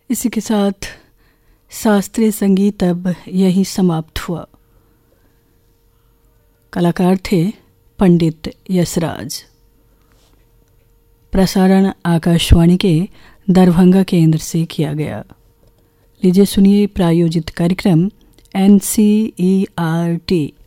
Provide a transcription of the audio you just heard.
इसी के साथ शास्त्रीय संगीत अब यही समाप्त हुआ। कलाकार थे पंडित यशराज। प्रसारण आकाशवाणी के दरभंगा केंद्र से किया गया। लीजिए सुनिए प्रायोजित कार्यक्रम NCERT